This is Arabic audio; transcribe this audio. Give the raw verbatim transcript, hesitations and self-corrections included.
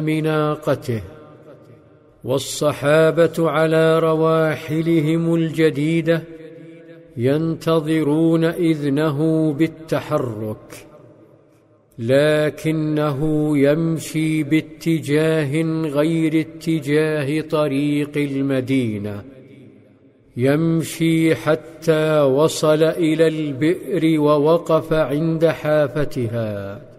ناقته، والصحابة على رواحلهم الجديدة ينتظرون إذنه بالتحرك، لكنه يمشي باتجاه غير اتجاه طريق المدينة، يمشي حتى وصل إلى البئر ووقف عند حافتها،